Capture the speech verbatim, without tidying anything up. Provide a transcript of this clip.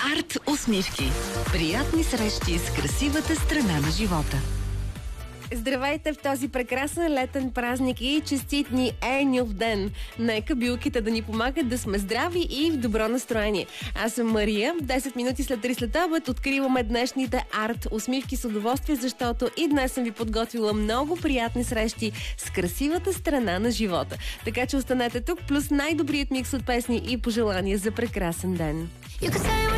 Арт усмивки. Приятни срещи с красивата страна на живота. Здравейте в този прекрасен летен празник и честит ни Енюв ден. Нека билките да ни помагат да сме здрави и в добро настроение. Аз съм Мария. десет минути след три след обед откриваме днешните арт усмивки с удоволствие, защото и днес съм ви подготвила много приятни срещи с красивата страна на живота. Така че останете тук, плюс най-добрият микс от песни и пожелания за прекрасен ден.